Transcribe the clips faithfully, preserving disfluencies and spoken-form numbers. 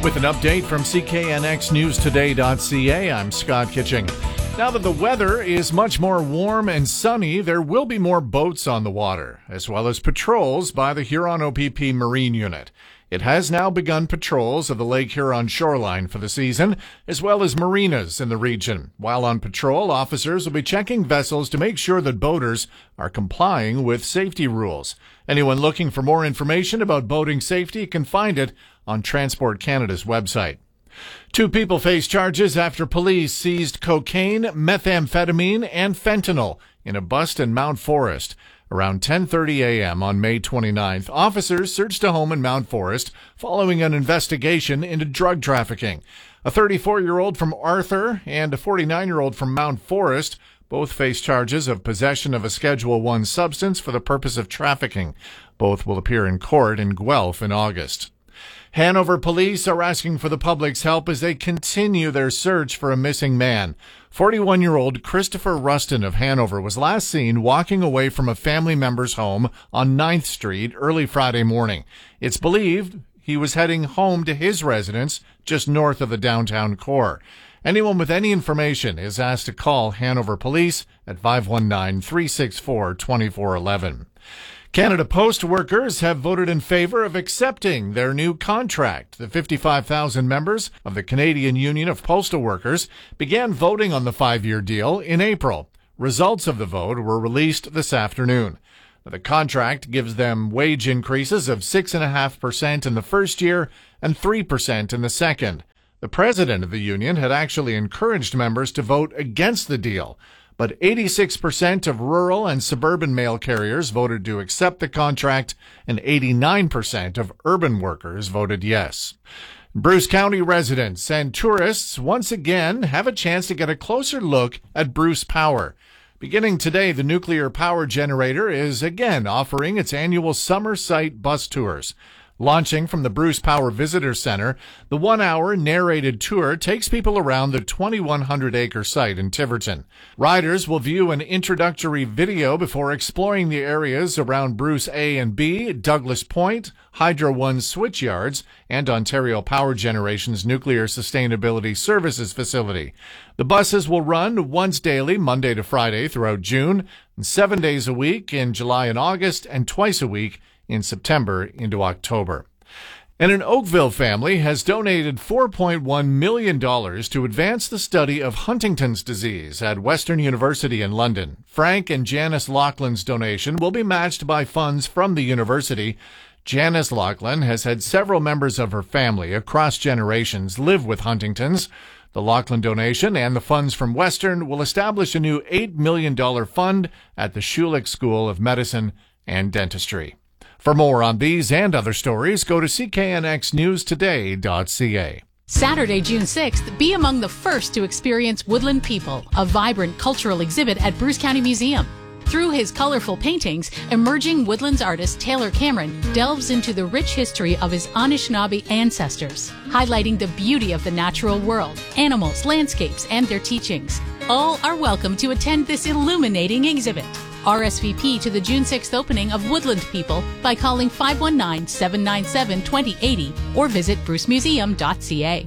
With an update from C K N X News Today dot C A, I'm Scott Kitching. Now that the weather is much more warm and sunny, there will be more boats on the water, as well as patrols by the Huron O P P Marine Unit. It has now begun patrols of the Lake Huron shoreline for the season, as well as marinas in the region. While on patrol, officers will be checking vessels to make sure that boaters are complying with safety rules. Anyone looking for more information about boating safety can find it on Transport Canada's website. Two people face charges after police seized cocaine, methamphetamine, and fentanyl in a bust in Mount Forest. Around ten thirty a.m. on May twenty-ninth, officers searched a home in Mount Forest following an investigation into drug trafficking. A thirty-four-year-old from Arthur and a forty-nine-year-old from Mount Forest both face charges of possession of a Schedule one substance for the purpose of trafficking. Both will appear in court in Guelph in August. Hanover police are asking for the public's help as they continue their search for a missing man. forty-one-year-old Christopher Rustin of Hanover was last seen walking away from a family member's home on ninth Street early Friday morning. It's believed he was heading home to his residence just north of the downtown core. Anyone with any information is asked to call Hanover Police at five one nine, three six four, two four one one. Canada Post workers have voted in favor of accepting their new contract. The fifty-five thousand members of the Canadian Union of Postal Workers began voting on the five-year deal in April. Results of the vote were released this afternoon. The contract gives them wage increases of six point five percent in the first year and three percent in the second. The president of the union had actually encouraged members to vote against the deal, but eighty-six percent of rural and suburban mail carriers voted to accept the contract, and eighty-nine percent of urban workers voted yes. Bruce County residents and tourists once again have a chance to get a closer look at Bruce Power. Beginning today, the nuclear power generator is again offering its annual summer site bus tours. Launching from the Bruce Power Visitor Center, the one-hour narrated tour takes people around the twenty-one hundred acre site in Tiverton. Riders will view an introductory video before exploring the areas around Bruce A and B, Douglas Point, Hydro One switchyards, and Ontario Power Generation's Nuclear Sustainability Services facility. The buses will run once daily, Monday to Friday throughout June, and seven days a week in July and August, and twice a week in September into October. And an Oakville family has donated four point one million dollars to advance the study of Huntington's disease at Western University in London. Frank and Janice Laughlin's donation will be matched by funds from the university. Janice Laughlin has had several members of her family across generations live with Huntington's. The Laughlin donation and the funds from Western will establish a new eight million dollars fund at the Schulich School of Medicine and Dentistry. For more on these and other stories, go to C K N X News Today dot C A. Saturday, June sixth, be among the first to experience Woodland People, a vibrant cultural exhibit at Bruce County Museum. Through his colorful paintings, emerging woodlands artist Taylor Cameron delves into the rich history of his Anishinaabe ancestors, highlighting the beauty of the natural world, animals, landscapes, and their teachings. All are welcome to attend this illuminating exhibit. R S V P to the June sixth opening of Woodland People by calling five one nine, seven nine seven, two zero eight zero or visit bruce museum dot c a.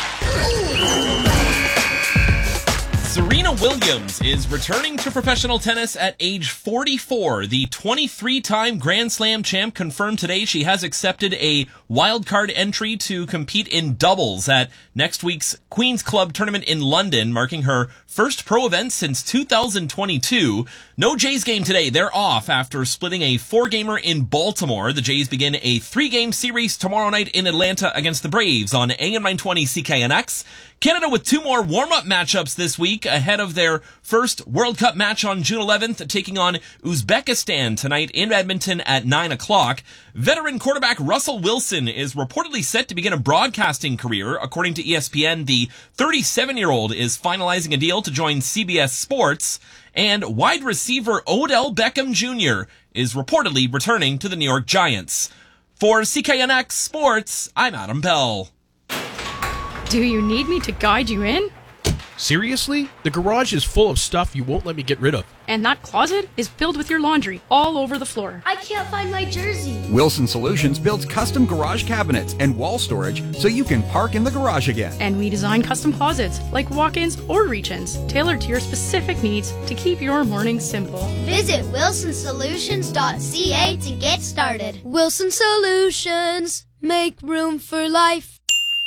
Serena Williams is returning to professional tennis at age forty-four. The twenty-three-time Grand Slam champ confirmed today she has accepted a wildcard entry to compete in doubles at next week's Queen's Club tournament in London, marking her first pro event since two thousand twenty-two. No Jays game today. They're off after splitting a four-gamer in Baltimore. The Jays begin a three-game series tomorrow night in Atlanta against the Braves on A M nine twenty C K N X. Canada with two more warm-up matchups this week ahead of their first World Cup match on June eleventh, taking on Uzbekistan tonight in Edmonton at nine o'clock. Veteran quarterback Russell Wilson is reportedly set to begin a broadcasting career. According to E S P N, the thirty-seven-year-old is finalizing a deal to join C B S Sports. And wide receiver Odell Beckham Junior is reportedly returning to the New York Giants. For C K N X Sports, I'm Adam Bell. Do you need me to guide you in? Seriously? The garage is full of stuff you won't let me get rid of. And that closet is filled with your laundry all over the floor. I can't find my jersey. Wilson Solutions builds custom garage cabinets and wall storage so you can park in the garage again. And we design custom closets, like walk-ins or reach-ins, tailored to your specific needs to keep your mornings simple. Visit wilson solutions dot c a to get started. Wilson Solutions. Make room for life.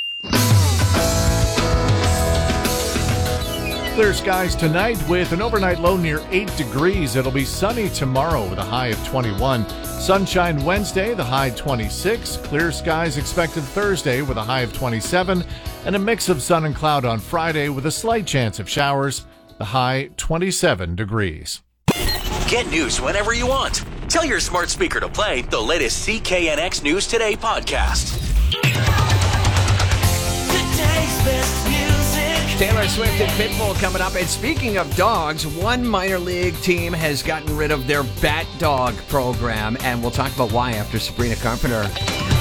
Clear skies tonight with an overnight low near eight degrees. It'll be sunny tomorrow with a high of twenty-one. Sunshine Wednesday, the high twenty-six. Clear skies expected Thursday with a high of twenty-seven. And a mix of sun and cloud on Friday with a slight chance of showers, the high twenty-seven degrees. Get news whenever you want. Tell your smart speaker to play the latest C K N X News Today podcast. Today's best music. Taylor Swift and Pitbull coming up. And speaking of dogs, one minor league team has gotten rid of their Bat Dog program, and we'll talk about why after Sabrina Carpenter.